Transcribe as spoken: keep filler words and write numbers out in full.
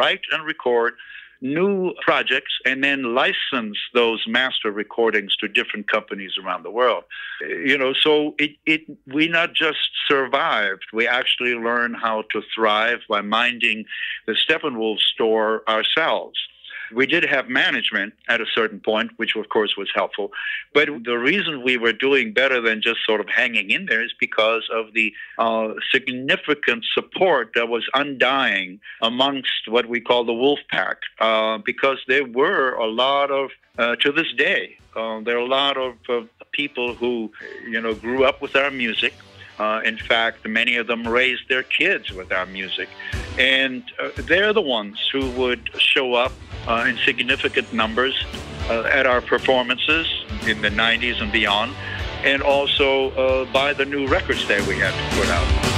write and record new projects and then license those master recordings to different companies around the world. You know, so it, it we not just survived, we actually learned how to thrive by minding the Steppenwolf store ourselves. We did have management at a certain point, which of course was helpful. But the reason we were doing better than just sort of hanging in there is because of the uh, significant support that was undying amongst what we call the Wolf Pack, uh, because there were a lot of, uh, to this day, uh, there are a lot of uh, people who, you know, grew up with our music. Uh, in fact, many of them raised their kids with our music. And uh, they're the ones who would show up uh, in significant numbers uh, at our performances in the nineties and beyond, and also uh, buy the new records that we had to put out.